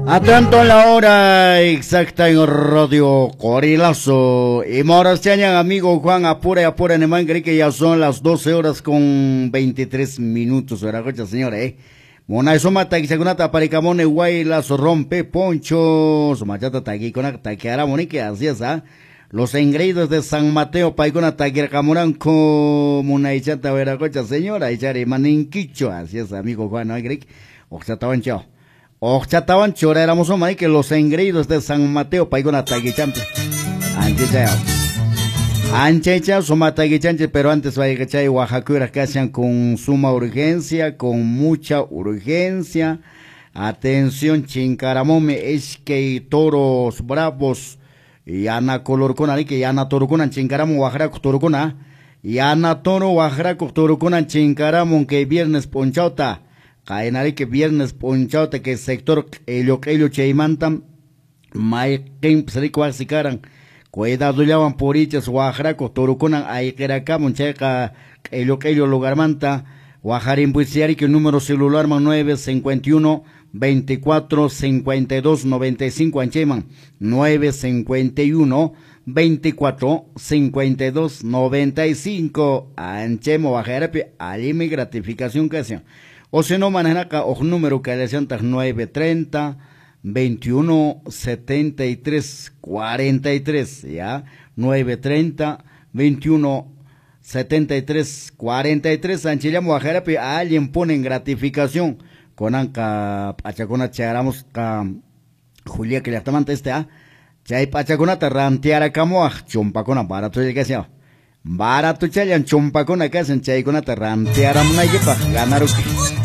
Atento la hora exacta en Radio Corilazo. Y moras chañan, amigo Juan, apura y apura, Nemán, cree que ya son las 12 horas con 23 minutos. ¿Verdad, cocha, señora, Mona eso mata y según aparicamone guaylas rompe poncho. Su machata taqui con taqueara monique, así es, Los engreídos de San Mateo, paicona taquera camoranco, mona y chata, ¿verdad, cocha, señora? Y chare maninquicho, así es, amigo Juan, ¿no? Cree que oxataban chao. Oxataban chora éramos homay que los engreídos de San Mateo, paicona taquichampe. Anchecha, suma taquichanche, pero antes vaya que chay Oaxaca que hacen con suma urgencia, con mucha urgencia. Atención, chincaramome, es que toros bravos, y ana color con ali, y ana toro con chincaramo, Oaxaca toro con y ana toro, Oaxaca toro con chincaramo, que viernes ponchauta, caenari que viernes ponchauta, que sector elio cheimantam, mai quem serico asicaran. Cuidado llaman por iches Oaxaca, Toruconan, Aikeraca, Moncheca, ello lugar manta, Oaxarín Buiciari, que el número celular man 951 24 52 95 Ancheman, 951 24 52 95 Anchemo Oaxarapi, alime gratificación que hacen. O si no manejan acá, o número que le sientas 930 21 73 43, ya 930 21 73 43 Anchillamo Guajarapi, a alguien ponen gratificación con anca pachacona charamos Julia que le estamanta chay pachacona ranteara camoa chumpacona barato el que sea barato chayan chumpacona que hacen chay con ranteara una yepa ganar